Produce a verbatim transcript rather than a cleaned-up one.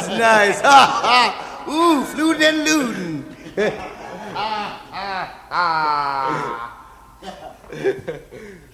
was nice. Ha ha. Ooh, flutin' and lootin'. Ah, ah, ah.